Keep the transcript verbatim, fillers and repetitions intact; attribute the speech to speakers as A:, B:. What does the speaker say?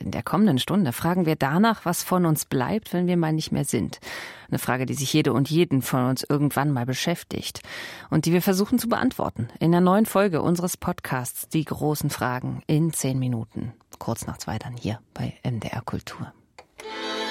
A: In der kommenden Stunde fragen wir danach, was von uns bleibt, wenn wir mal nicht mehr sind. Eine Frage, die sich jede und jeden von uns irgendwann mal beschäftigt und die wir versuchen zu beantworten in der neuen Folge unseres Podcasts Die großen Fragen in zehn Minuten. Kurz nach zwei dann hier bei M D R Kultur.